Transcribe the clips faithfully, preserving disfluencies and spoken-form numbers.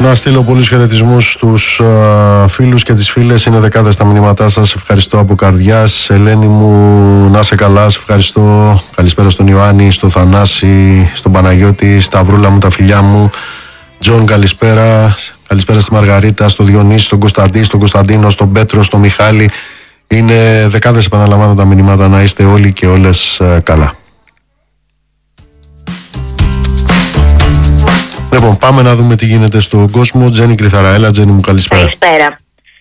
Να στείλω πολλούς χαιρετισμούς στους uh, φίλους και τις φίλες. Είναι δεκάδες τα μηνύματά σας. Ευχαριστώ από καρδιάς. Ελένη μου, να σε καλά. Σε ευχαριστώ. Καλησπέρα στον Ιωάννη, στο Θανάση, στον Παναγιώτη, Σταυρούλα μου, τα φιλιά μου. Τζον, καλησπέρα. Καλησπέρα στη Μαργαρίτα, στο Διονύση, στον Κωνσταντή, στον Κωνσταντίνο, στον Πέτρο, στον Μιχάλη. Είναι δεκάδες, επαναλαμβάνω, τα μηνύματα. Να είστε όλοι και όλες uh, καλά. Λοιπόν, πάμε να δούμε τι γίνεται στον κόσμο. Τζέννη Κρυθαραέλα, Τζέννη μου, καλησπέρα. Καλησπέρα.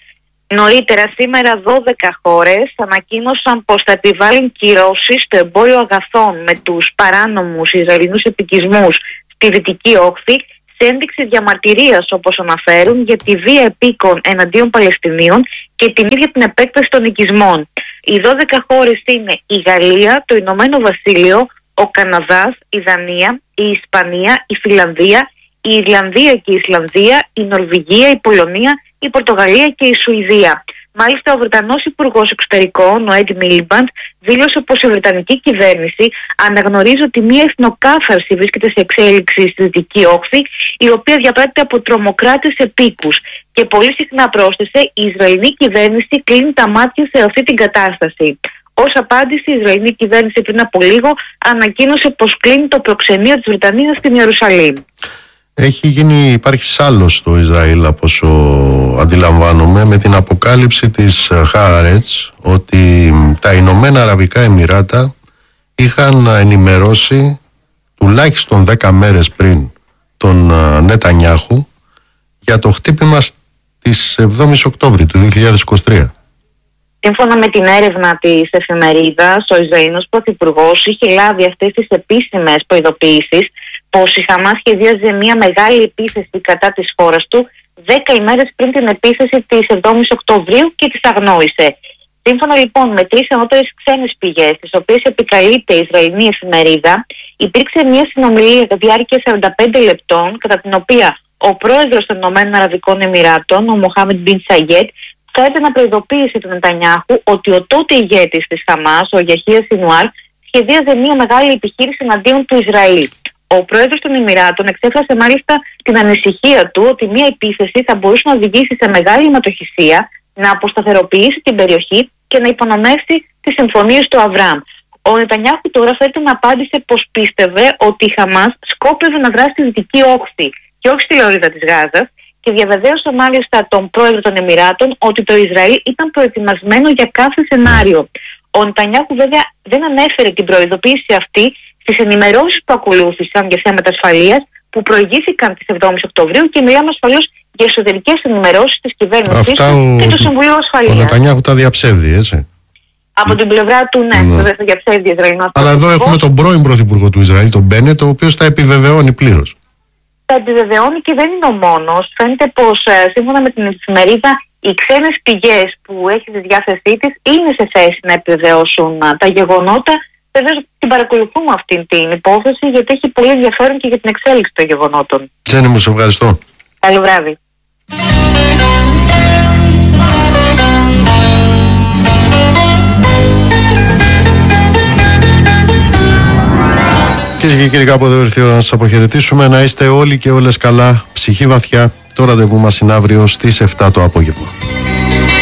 Νωρίτερα σήμερα δώδεκα χώρες ανακοίνωσαν πως θα επιβάλλουν κυρώσεις στο εμπόριο αγαθών με τους παράνομους Ισραηλινούς επικισμούς στη Δυτική Όχθη, σε ένδειξη διαμαρτυρίας, όπως αναφέρουν, για τη βία επίκων εναντίον Παλαιστινίων και την ίδια την επέκταση των οικισμών. Οι δώδεκα χώρες είναι η Γαλλία, το Ηνωμένο Βασίλειο, ο Καναδάς, η Δανία, η Ισπανία, η Φιλανδία, η Ιρλανδία και η Ισλανδία, η Νορβηγία, η Πολωνία, η Πορτογαλία και η Σουηδία. Μάλιστα, ο Βρετανός Υπουργός Εξωτερικών, ο Έντι Μίλιμπαντ, δήλωσε πως η Βρετανική κυβέρνηση αναγνωρίζει ότι μια εθνοκάθαρση βρίσκεται σε εξέλιξη στη Δυτική Όχθη, η οποία διαπράττεται από τρομοκράτες επίκους. Και πολύ συχνά πρόσθεσε, η Ισραηλινή κυβέρνηση κλείνει τα μάτια σε αυτή την κατάσταση. Ως απάντηση, η Ισραηλινή κυβέρνηση πριν από λίγο ανακοίνωσε πως κλείνει το προξενείο της Βρετανίας στην Ιερουσαλήμ. Έχει γίνει, υπάρχει σάλος στο Ισραήλ, από όσο αντιλαμβάνομαι, με την αποκάλυψη της Χаарετς ότι τα Ηνωμένα Αραβικά Εμιράτα είχαν ενημερώσει τουλάχιστον δέκα μέρες πριν τον Νετανιάχου για το χτύπημα της εβδόμης Οκτώβρη του δύο χιλιάδες είκοσι τρία. Σύμφωνα με την έρευνα της εφημερίδας, ο Ισραηλινός Πρωθυπουργός είχε λάβει αυτές τις επίσημες προειδοποιήσεις πως η Χαμάς σχεδίαζε μια μεγάλη επίθεση κατά της χώρας του δέκα ημέρες πριν την επίθεση της εβδόμης Οκτωβρίου και τις αγνόησε. Σύμφωνα λοιπόν με τρεις ανώτερες ξένες πηγές, τις οποίες επικαλείται η Ισραηλινή εφημερίδα, υπήρξε μια συνομιλία κατά διάρκεια σαράντα πέντε λεπτών, κατά την οποία ο πρόεδρος των Ηνωμένων Αραβικών Εμιράτων, ο Μοχάμεντ Μπιν Σαγιέτ, φέρεται να προειδοποίησε τον Νετανιάχου ότι ο τότε ηγέτης της Χαμάς, ο Γιαχία Σινουάρ, σχεδίαζε μια μεγάλη επιχείρηση εναντίον του Ισραήλ. Ο πρόεδρος των Εμιράτων εξέφρασε μάλιστα την ανησυχία του ότι μια επίθεση θα μπορούσε να οδηγήσει σε μεγάλη αιματοχυσία, να αποσταθεροποιήσει την περιοχή και να υπονομεύσει τις συμφωνίες του Αβραάμ. Ο Νετανιάχου τώρα φέρεται να απάντησε πως πίστευε ότι η Χαμάς σκόπευε να δράσει στη Δυτική Όχθη και όχι στη λωρίδα της Γάζας, και διαβεβαίωσε μάλιστα τον πρόεδρο των Εμιράτων ότι το Ισραήλ ήταν προετοιμασμένο για κάθε σενάριο. Ο Νετανιάχου βέβαια δεν ανέφερε την προειδοποίηση αυτή στις ενημερώσεις που ακολούθησαν για θέματα ασφαλείας που προηγήθηκαν της εβδόμης Οκτωβρίου, και μιλάμε ασφαλώς για εσωτερικές ενημερώσεις της κυβέρνησης του και του Συμβουλίου Ασφαλείας. Ο Νετανιάχου τα διαψεύδει, έτσι. Από την πλευρά του, ναι, ναι. βέβαια θα διαψεύδει η Ισραηλινός. Αλλά εδώ έχουμε τον πρώην πρωθυπουργό του Ισραήλ, τον Μπένετ, ο οποίος τα επιβεβαιώνει πλήρως. Τα επιβεβαιώνει και δεν είναι ο μόνος. Φαίνεται πως σύμφωνα με την εφημερίδα, οι ξένες πηγές που έχει στη διάθεσή της είναι σε θέση να επιβεβαιώσουν τα γεγονότα. Βεβαίως την παρακολουθούμε αυτή την υπόθεση, γιατί έχει πολύ ενδιαφέρον και για την εξέλιξη των γεγονότων. Τζέννη μου, σε ευχαριστώ. Καλό βράδυ. Κυρίες και κύριοι, κάπου εδώ ήρθε η ώρα να σας αποχαιρετήσουμε. Να είστε όλοι και όλες καλά, ψυχή βαθιά. Το ραντεβού μας είναι αύριο στις εφτά το απόγευμα.